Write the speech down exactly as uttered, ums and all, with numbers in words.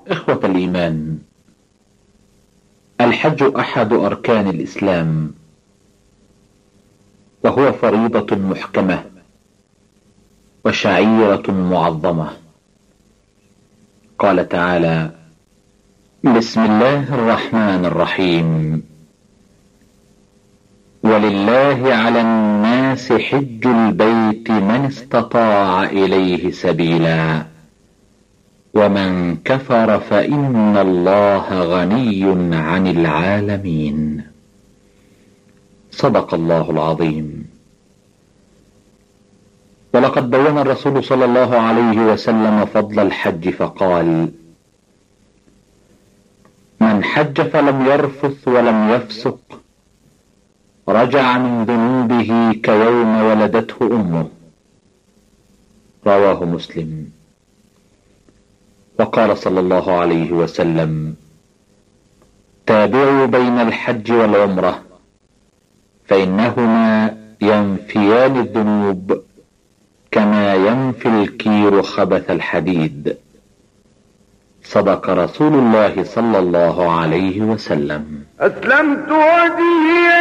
إخوة الإيمان، الحج أحد أركان الإسلام، وهو فريضة محكمة وشعيرة معظمة. قال تعالى: بسم الله الرحمن الرحيم: ولله على الناس حج البيت من استطاع إليه سبيلا ومن كفر فإن الله غني عن العالمين. صدق الله العظيم. ولقد بين الرسول صلى الله عليه وسلم فضل الحج فقال: من حج فلم يرفث ولم يفسق رجع من ذنوبه كيوم ولدته أمه. رواه مسلم. وقال صلى الله عليه وسلم: تابعوا بين الحج والعمرة فإنهما ينفيان الذنوب كما ينفي الكير خبث الحديد. صدق رسول الله صلى الله عليه وسلم. أسلمت وجهي